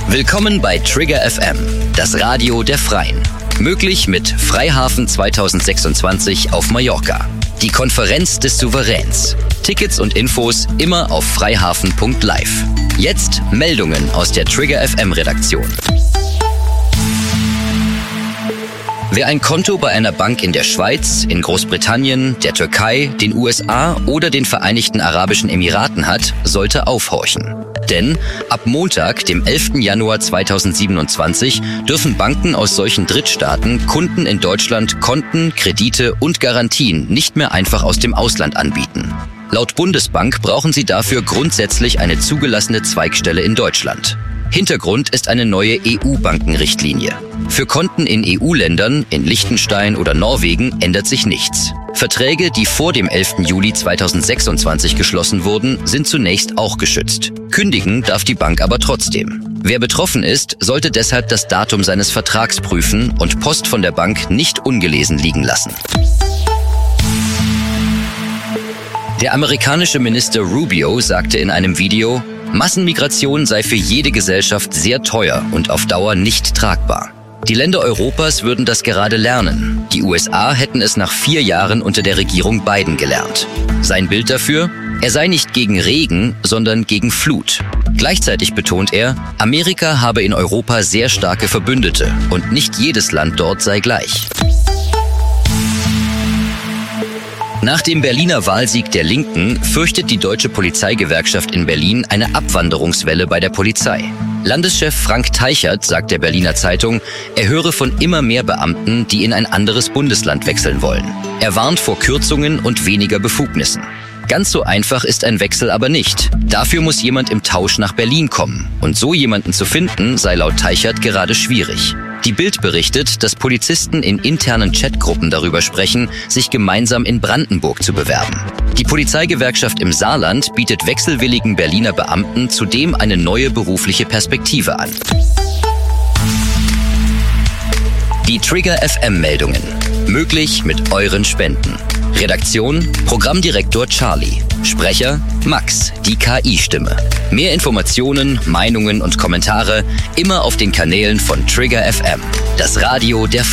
Willkommen bei Trigger FM, das Radio der Freien. Möglich mit Freihafen 2026 auf Mallorca. Die Konferenz des Souveräns. Tickets und Infos immer auf freihafen.live. Jetzt Meldungen aus der Trigger FM Redaktion. Wer ein Konto bei einer Bank in der Schweiz, in Großbritannien, der Türkei, den USA oder den Vereinigten Arabischen Emiraten hat, sollte aufhorchen. Denn ab Montag, dem 11. Januar 2027, dürfen Banken aus solchen Drittstaaten Kunden in Deutschland Konten, Kredite und Garantien nicht mehr einfach aus dem Ausland anbieten. Laut Bundesbank brauchen sie dafür grundsätzlich eine zugelassene Zweigstelle in Deutschland. Hintergrund ist eine neue EU-Bankenrichtlinie. Für Konten in EU-Ländern, in Liechtenstein oder Norwegen, ändert sich nichts. Verträge, die vor dem 11. Juli 2026 geschlossen wurden, sind zunächst auch geschützt. Kündigen darf die Bank aber trotzdem. Wer betroffen ist, sollte deshalb das Datum seines Vertrags prüfen und Post von der Bank nicht ungelesen liegen lassen. Der amerikanische Minister Rubio sagte in einem Video, Massenmigration sei für jede Gesellschaft sehr teuer und auf Dauer nicht tragbar. Die Länder Europas würden das gerade lernen. Die USA hätten es nach 4 Jahren unter der Regierung Biden gelernt. Sein Bild dafür? Er sei nicht gegen Regen, sondern gegen Flut. Gleichzeitig betont er, Amerika habe in Europa sehr starke Verbündete und nicht jedes Land dort sei gleich. Nach dem Berliner Wahlsieg der Linken fürchtet die Deutsche Polizeigewerkschaft in Berlin eine Abwanderungswelle bei der Polizei. Landeschef Frank Teichert sagt der Berliner Zeitung, er höre von immer mehr Beamten, die in ein anderes Bundesland wechseln wollen. Er warnt vor Kürzungen und weniger Befugnissen. Ganz so einfach ist ein Wechsel aber nicht. Dafür muss jemand im Tausch nach Berlin kommen. Und so jemanden zu finden, sei laut Teichert gerade schwierig. Die Bild berichtet, dass Polizisten in internen Chatgruppen darüber sprechen, sich gemeinsam in Brandenburg zu bewerben. Die Polizeigewerkschaft im Saarland bietet wechselwilligen Berliner Beamten zudem eine neue berufliche Perspektive an. Die Trigger FM-Meldungen. Möglich mit euren Spenden. Redaktion: Programmdirektor Charlie. Sprecher: Max, die KI-Stimme. Mehr Informationen, Meinungen und Kommentare immer auf den Kanälen von Trigger FM, das Radio der